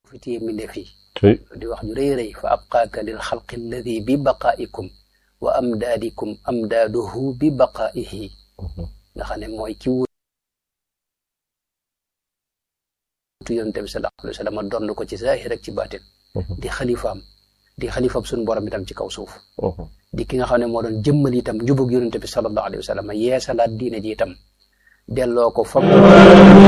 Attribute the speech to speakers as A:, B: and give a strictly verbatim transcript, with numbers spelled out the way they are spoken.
A: fi téye mbindeef yi di wax ju rëy rëy fa abqaaka lil xalqi alladi bi baqaikum wa amdaadikum amdaaduhu bi baqaihi nga xam ne mooy ki wutu yonent bi sallallahu alayhi wa sallam donn ko ci zaahir ak ci baatin di xalifaam di xalifaam suñu borom itam ci kaw suuf di ki nga xam ne moo doon jëmmal itam njubug yonent bi sallallahu alayhi wa sallam yeesalaat diine ji itam delloo ko fam